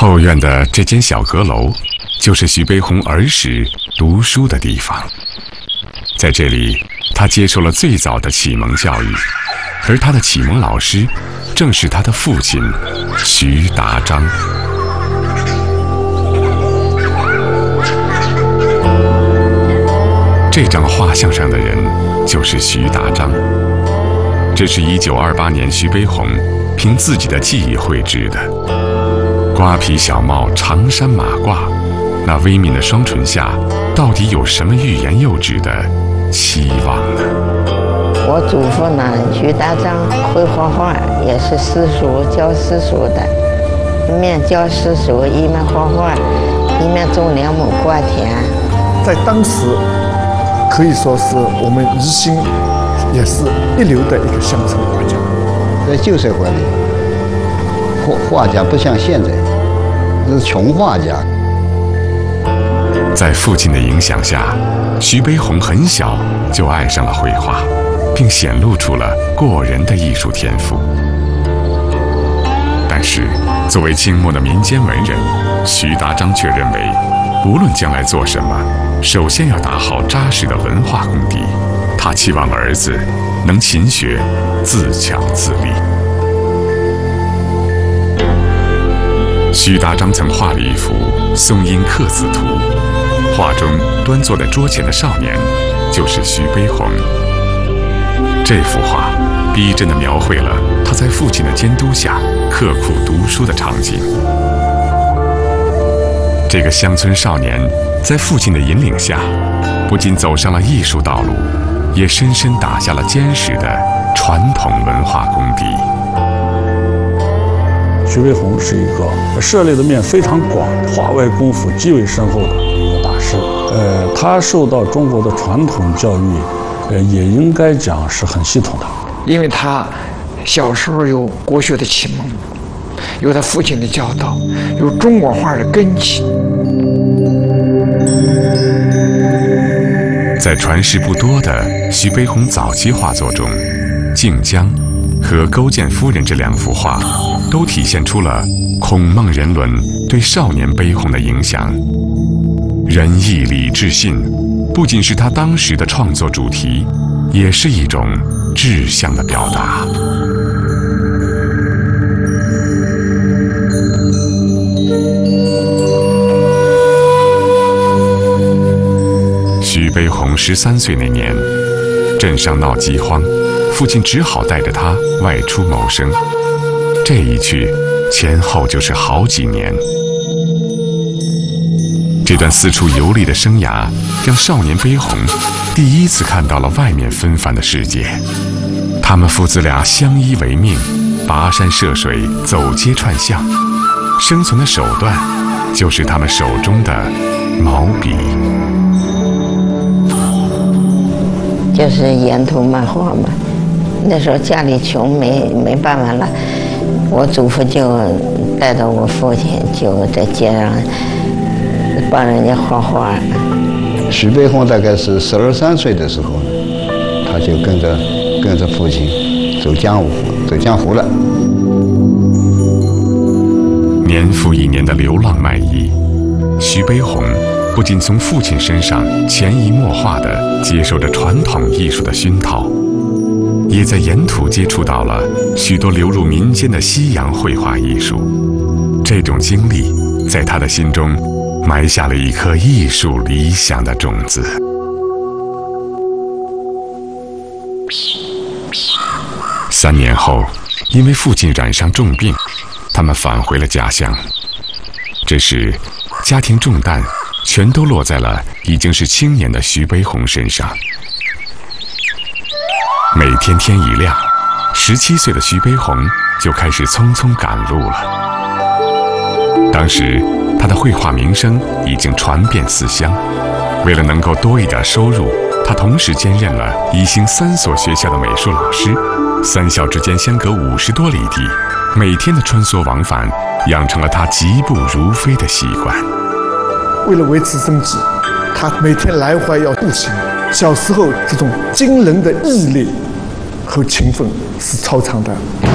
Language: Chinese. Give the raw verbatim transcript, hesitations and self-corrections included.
后院的这间小阁楼，就是徐悲鸿儿时读书的地方。在这里，他接受了最早的启蒙教育，而他的启蒙老师，正是他的父亲徐达章。这张画像上的人就是徐达章。这是一九二八年徐悲鸿凭自己的记忆绘制的。瓜皮小帽，长衫马褂，那微抿的双唇下，到底有什么欲言又止的期望呢？ 我祖父呢，徐达章会画画，也是私塾教私塾的，一面教私塾，一面画画，一面种两亩瓜田。 在当时，可以说是我们宜兴也是一流的一个乡村画家。 在旧社会里，画画家不像现在，是穷画家。 在父亲的影响下，徐悲鸿很小就爱上了绘画，并显露出了过人的艺术天赋。但是，作为清末的民间文人，徐达章却认为，无论将来做什么，首先要打好扎实的文化功底。他期望儿子能勤学，自强自立。徐达章曾画了一幅《松阴客子图》，画中端坐在桌前的少年就是徐悲鸿。这幅画逼真地描绘了他在父亲的监督下刻苦读书的场景。这个乡村少年在父亲的引领下，不仅走上了艺术道路，也深深打下了坚实的传统文化功底。 徐悲鸿是一个涉猎的面非常广、画外功夫极为深厚的一个大师。呃，他受到中国的传统教育，呃，也应该讲是很系统的。 因为他小时候有国学的启蒙，有他父亲的教导，有中国画的根基。 在传世不多的徐悲鸿早期画作中，《靖江》和《勾践夫人》这两幅画，都体现出了孔孟人伦对少年悲鸿的影响。仁义礼智信，不仅是他当时的创作主题，也是一种志向的表达。徐悲鸿十三岁那年，镇上闹饥荒，父亲只好带着他外出谋生。这一去，前后就是好几年。这段四处游历的生涯，让少年悲鸿第一次看到了外面纷繁的世界。他们父子俩相依为命，跋山涉水，走街串巷，生存的手段就是他们手中的毛笔。 就是沿途漫画嘛。那时候家里穷，没没办法了，我祖父就带着我父亲，就在街上帮人家画画。 徐悲鸿大概是十二三岁的时候，他就跟着跟着父亲走江湖，走江湖了。 年复一年的流浪卖艺，徐悲鸿不仅从父亲身上潜移默化地接受着传统艺术的熏陶，也在沿途接触到了许多流入民间的西洋绘画艺术。这种经历在他的心中埋下了一颗艺术理想的种子。三年后，因为父亲染上重病，他们返回了家乡。这时，家庭重担全都落在了已经是青年的徐悲鸿身上。每天天一亮，十七岁的徐悲鸿就开始匆匆赶路了。当时，他的绘画名声已经传遍四乡。为了能够多一点收入，他同时兼任了宜兴三所学校的美术老师。三校之间相隔五十多里地，每天的穿梭往返，养成了他疾步如飞的习惯。 为了维持生计，他每天来回要步行。小时候这种惊人的毅力和勤奋是超常的。